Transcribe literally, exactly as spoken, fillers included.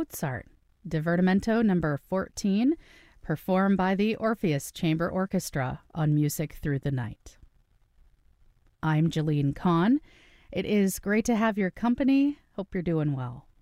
Mozart, Divertimento number fourteen, performed by the Orpheus Chamber Orchestra on Music Through the Night. I'm Jalene Kahn. It is great to have your company. Hope you're doing well.